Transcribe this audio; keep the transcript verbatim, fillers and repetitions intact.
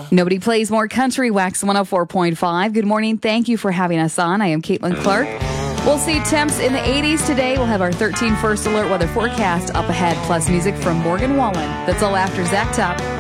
Nobody plays more country. Wax one oh four point five. Good morning. Thank you for having us on. I am Caitlin Clark. We'll see temps in the eighties today. We'll have our thirteen first alert weather forecast up ahead, plus music from Morgan Wallen. That's all after Zach Top.